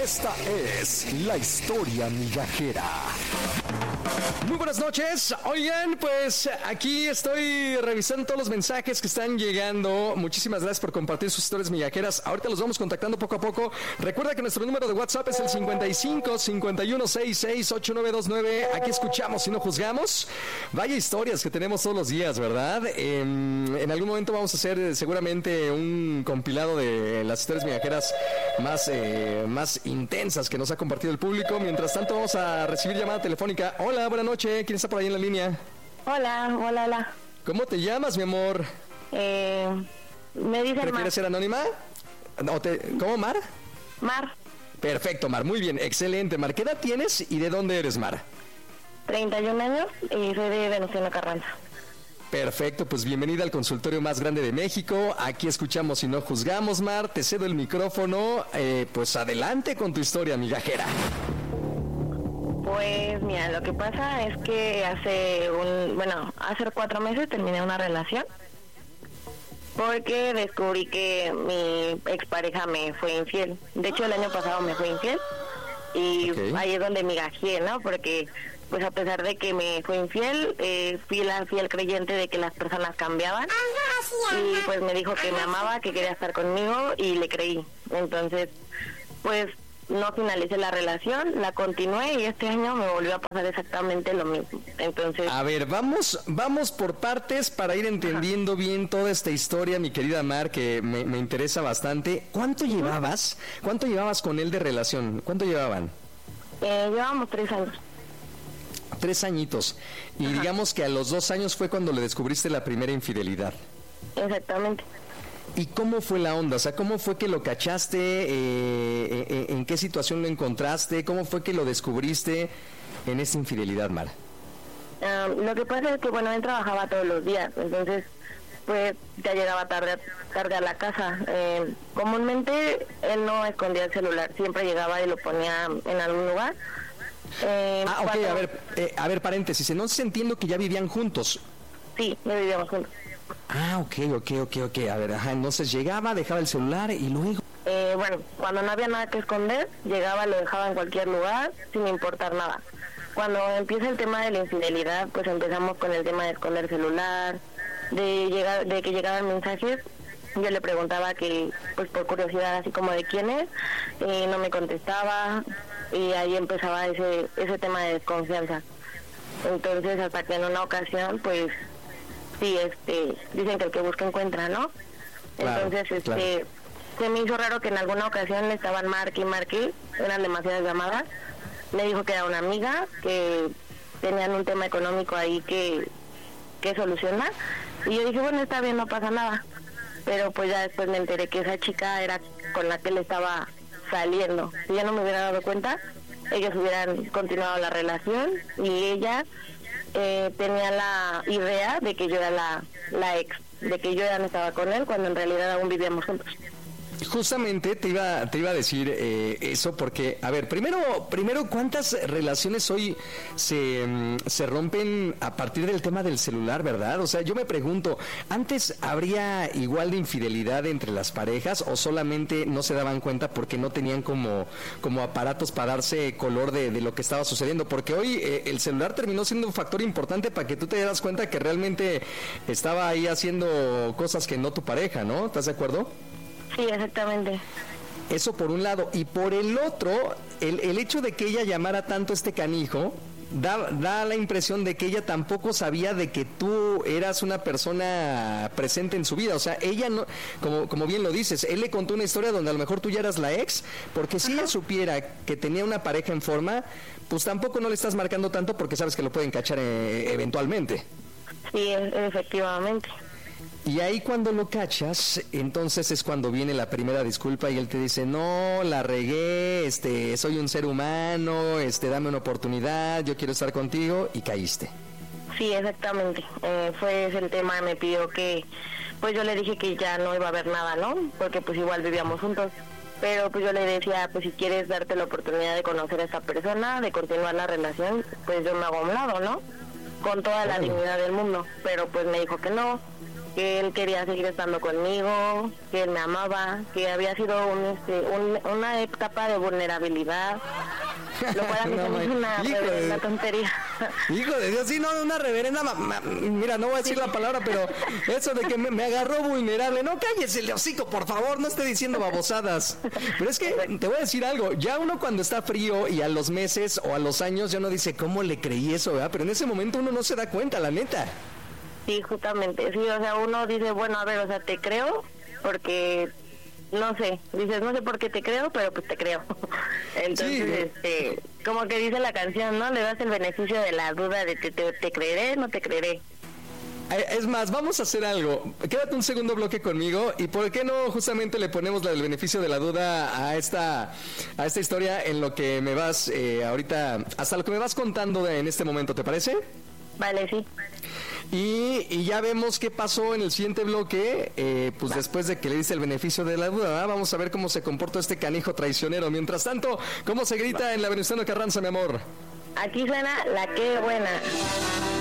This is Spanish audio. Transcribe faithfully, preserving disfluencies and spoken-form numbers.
Esta es la historia migajera. Muy buenas noches. Oigan, pues aquí estoy revisando todos los mensajes que están llegando. Muchísimas gracias por compartir sus historias migajeras. Ahorita los vamos contactando poco a poco. Recuerda que nuestro número de WhatsApp es el cincuenta y cinco, cincuenta y uno, sesenta y seis, ochenta y nueve veintinueve. Aquí escuchamos y no juzgamos. Vaya historias que tenemos todos los días, ¿verdad? Eh, en algún momento vamos a hacer seguramente un compilado de las historias migajeras más, eh, más intensas que nos ha compartido el público. Mientras tanto vamos a recibir llamada telefónica. Hola, buenas noches. ¿Quién está por ahí en la línea? Hola, hola, hola. ¿Cómo te llamas, mi amor? Eh, me dicen ¿Prefieres Mar. ser anónima? No, te... ¿Cómo, Mar? Mar. Perfecto, Mar. Muy bien. Excelente, Mar. ¿Qué edad tienes y de dónde eres, Mar? treinta y un años y soy de Venustiano Carranza. Perfecto, pues bienvenida al consultorio más grande de México. Aquí escuchamos y no juzgamos, Mar. Te cedo el micrófono. Eh, pues adelante con tu historia, migajera. Pues mira, lo que pasa es que hace un, bueno, hace cuatro meses terminé una relación porque descubrí que mi expareja me fue infiel. De hecho, el año pasado me fue infiel y okay. Ahí es donde migajé, ¿no? Porque pues a pesar de que me fue infiel, eh, fui la fiel creyente de que las personas cambiaban y pues me dijo que me amaba, que quería estar conmigo y le creí. Entonces, pues no finalicé la relación, la continué y este año me volvió a pasar exactamente lo mismo. Entonces, a ver, vamos vamos por partes para ir entendiendo Ajá. bien toda esta historia, mi querida Mar, que me, me interesa bastante. ¿Cuánto llevabas? ¿Cuánto llevabas con él de relación? ¿Cuánto llevaban? Eh, llevábamos tres años. Tres añitos. Y Ajá. digamos que a los dos años fue cuando le descubriste la primera infidelidad. Exactamente. ¿Y cómo fue la onda? O sea, ¿cómo fue que lo cachaste? Eh, eh, ¿En qué situación lo encontraste? ¿Cómo fue que lo descubriste en esa infidelidad, Mar? Um, lo que pasa es que, bueno, él trabajaba todos los días, entonces, pues, ya llegaba tarde, tarde a la casa. Eh, comúnmente, él no escondía el celular, siempre llegaba y lo ponía en algún lugar. Eh, ah, ok, cuando... a ver, eh, a ver, paréntesis, entonces entiendo que ya vivían juntos. Sí, ya vivíamos juntos. Ah, ok, ok, ok, ok. A ver, ajá, entonces llegaba, dejaba el celular y luego... Eh, bueno, cuando no había nada que esconder, llegaba, lo dejaba en cualquier lugar, sin importar nada. Cuando empieza el tema de la infidelidad, pues empezamos con el tema de esconder celular, de llegar, de que llegaban mensajes, yo le preguntaba que, pues por curiosidad, así como de quién es, y no me contestaba, y ahí empezaba ese, ese tema de desconfianza. Entonces, hasta que en una ocasión, pues... Sí, este, dicen que el que busca encuentra, ¿no? Claro, Entonces, este, claro. se me hizo raro que en alguna ocasión le estaban marque y marque, eran demasiadas llamadas. Me dijo que era una amiga, que tenían un tema económico ahí que, que solucionar. Y yo dije, bueno, está bien, no pasa nada. Pero pues ya después me enteré que esa chica era con la que él estaba saliendo. Si yo no me hubiera dado cuenta, ellos hubieran continuado la relación y ella... Eh, tenía la idea de que yo era la, la ex, de que yo ya no estaba con él cuando en realidad aún vivíamos juntos. Justamente te iba, te iba a decir eh, eso porque, a ver, primero, primero ¿cuántas relaciones hoy se, se rompen a partir del tema del celular, verdad? O sea, yo me pregunto, ¿antes habría igual de infidelidad entre las parejas o solamente no se daban cuenta porque no tenían como, como aparatos para darse color de, de lo que estaba sucediendo? Porque hoy eh, el celular terminó siendo un factor importante para que tú te dieras cuenta que realmente estaba ahí haciendo cosas que no tu pareja, ¿no? ¿Estás de acuerdo? Sí, exactamente. Eso por un lado. Y por el otro, el, el hecho de que ella llamara tanto a este canijo, da, da la impresión de que ella tampoco sabía de que tú eras una persona presente en su vida. O sea, ella no, como, como bien lo dices, él le contó una historia donde a lo mejor tú ya eras la ex, porque si Ajá. ella supiera que tenía una pareja en forma, pues tampoco no le estás marcando tanto porque sabes que lo pueden cachar eh, eventualmente. Sí, efectivamente. Y ahí cuando lo cachas, entonces es cuando viene la primera disculpa y él te dice, no, la regué, este, soy un ser humano, este, dame una oportunidad, yo quiero estar contigo, y caíste. Sí, exactamente, eh, fue ese el tema, me pidió que, pues yo le dije que ya no iba a haber nada, ¿no? Porque pues igual vivíamos juntos, pero pues yo le decía, pues si quieres darte la oportunidad de conocer a esta persona, de continuar la relación, pues yo me hago a un lado, ¿no? Con toda la dignidad del mundo, pero pues me dijo que no. que él quería seguir estando conmigo, que él me amaba, que había sido un, este, un, una etapa de vulnerabilidad, lo cual a mí No, se me hizo man. una, Hijo de- una tontería. Hijo de Dios, sí, no, una reverenda, ma- ma- mira, no voy a decir la palabra, pero eso de que me, me agarró vulnerable, no, cállese el hocico, por favor, no esté diciendo babosadas. Pero es que, te voy a decir algo, ya uno cuando está frío y a los meses o a los años ya uno dice, ¿cómo le creí eso, verdad? Pero en ese momento uno no se da cuenta, la neta. Sí, justamente, sí, o sea, uno dice, bueno, a ver, o sea, te creo, porque, no sé, dices, no sé por qué te creo, pero pues te creo. Entonces, Sí. este, como que dice la canción, ¿no? Le das el beneficio de la duda de te, te, te creeré, no te creeré. Eh, Es más, vamos a hacer algo. Quédate un segundo bloque conmigo y ¿por qué no justamente le ponemos la del beneficio de la duda a esta a esta historia en lo que me vas eh, ahorita, hasta lo que me vas contando de- en este momento, ¿te parece? Vale, sí. Y, y ya vemos qué pasó en el siguiente bloque, eh, pues después de que le dice el beneficio de la duda, ¿verdad? Vamos a ver cómo se comporta este canijo traicionero. Mientras tanto, ¿cómo se grita en la Venustiano Carranza, mi amor? Aquí suena la que buena.